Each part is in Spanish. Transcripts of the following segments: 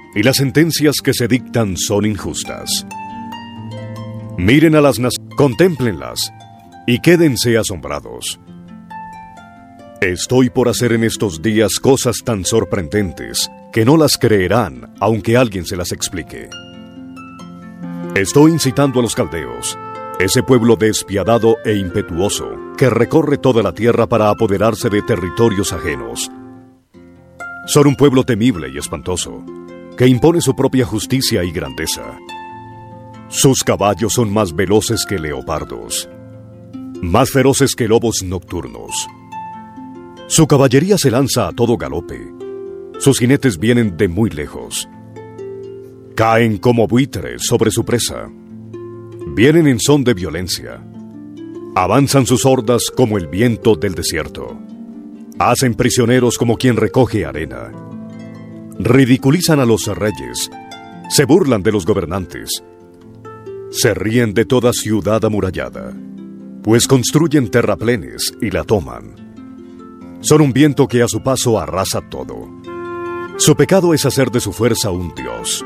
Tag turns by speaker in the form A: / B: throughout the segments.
A: y las sentencias que se dictan son injustas. Miren a las naciones, contémplenlas, y quédense asombrados. Estoy por hacer en estos días cosas tan sorprendentes que no las creerán aunque alguien se las explique. Estoy incitando a los caldeos, ese pueblo despiadado e impetuoso que recorre toda la tierra para apoderarse de territorios ajenos. Son un pueblo temible y espantoso, que impone su propia justicia y grandeza. Sus caballos son más veloces que leopardos, más feroces que lobos nocturnos. Su caballería se lanza a todo galope. Sus jinetes vienen de muy lejos. Caen como buitres sobre su presa. Vienen en son de violencia. Avanzan sus hordas como el viento del desierto. Hacen prisioneros como quien recoge arena. Ridiculizan a los reyes. Se burlan de los gobernantes. Se ríen de toda ciudad amurallada, pues construyen terraplenes y la toman. Son un viento que a su paso arrasa todo. Su pecado es hacer de su fuerza un dios.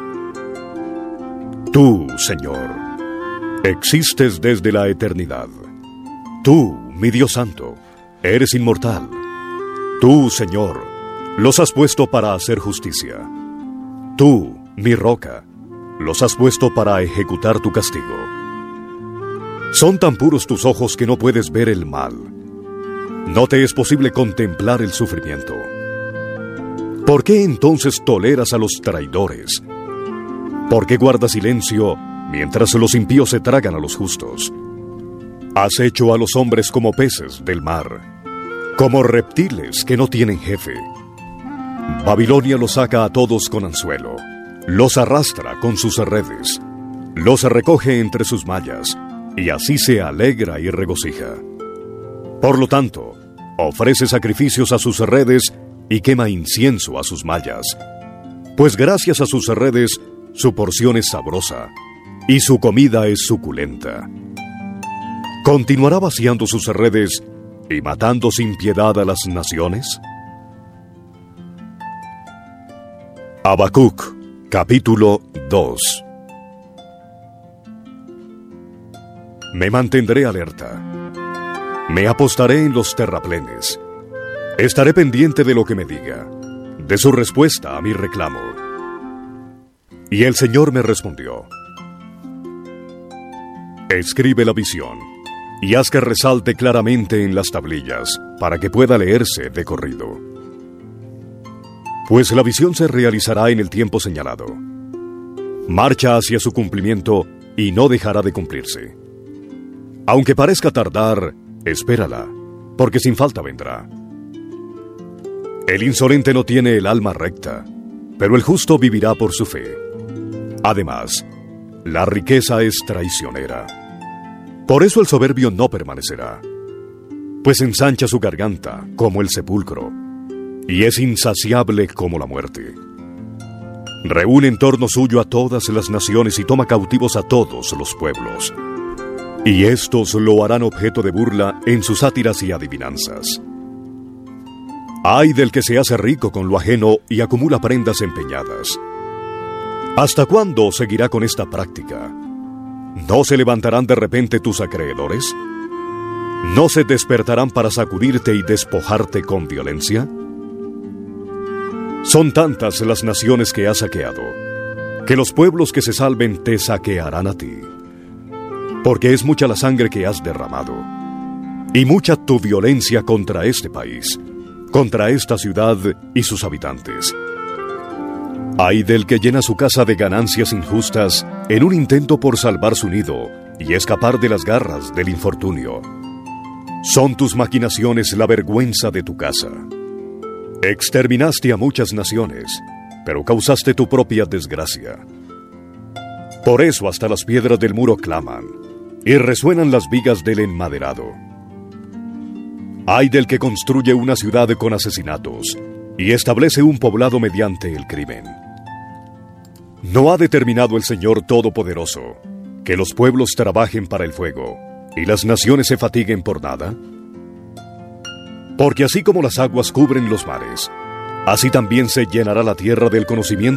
A: Tú, Señor, existes desde la eternidad. Tú, mi Dios santo, eres inmortal. Tú, Señor, los has puesto para hacer justicia. Tú, mi roca, los has puesto para ejecutar tu castigo. Son tan puros tus ojos que no puedes ver el mal. No te es posible contemplar el sufrimiento. ¿Por qué entonces toleras a los traidores? ¿Por qué guardas silencio mientras los impíos se tragan a los justos? Has hecho a los hombres como peces del mar, como reptiles que no tienen jefe. Babilonia los saca a todos con anzuelo, los arrastra con sus redes, los recoge entre sus mallas, y así se alegra y regocija. Por lo tanto, ofrece sacrificios a sus redes y quema incienso a sus mallas, pues gracias a sus redes su porción es sabrosa y su comida es suculenta. ¿Continuará vaciando sus redes y matando sin piedad a las naciones? Habacuc, capítulo 2. Me mantendré alerta. Me apostaré en los terraplenes. Estaré pendiente de lo que me diga, de su respuesta a mi reclamo. Y el Señor me respondió: escribe la visión y haz que resalte claramente en las tablillas, para que pueda leerse de corrido. Pues la visión se realizará en el tiempo señalado. Marcha hacia su cumplimiento y no dejará de cumplirse. Aunque parezca tardar, espérala, porque sin falta vendrá. El insolente no tiene el alma recta, pero el justo vivirá por su fe. Además, la riqueza es traicionera. Por eso el soberbio no permanecerá, pues ensancha su garganta como el sepulcro, y es insaciable como la muerte. Reúne en torno suyo a todas las naciones y toma cautivos a todos los pueblos. Y estos lo harán objeto de burla en sus sátiras y adivinanzas. Ay del que se hace rico con lo ajeno y acumula prendas empeñadas. ¿Hasta cuándo seguirá con esta práctica? ¿No se levantarán de repente tus acreedores? ¿No se despertarán para sacudirte y despojarte con violencia? Son tantas las naciones que has saqueado, que los pueblos que se salven te saquearán a ti. Porque es mucha la sangre que has derramado, y mucha tu violencia contra este país, contra esta ciudad y sus habitantes. Ay del que llena su casa de ganancias injustas en un intento por salvar su nido y escapar de las garras del infortunio. Son tus maquinaciones la vergüenza de tu casa. Exterminaste a muchas naciones, pero causaste tu propia desgracia. Por eso hasta las piedras del muro claman, y resuenan las vigas del enmaderado. Ay del que construye una ciudad con asesinatos y establece un poblado mediante el crimen. ¿No ha determinado el Señor Todopoderoso que los pueblos trabajen para el fuego y las naciones se fatiguen por nada? Porque así como las aguas cubren los mares, así también se llenará la tierra del conocimiento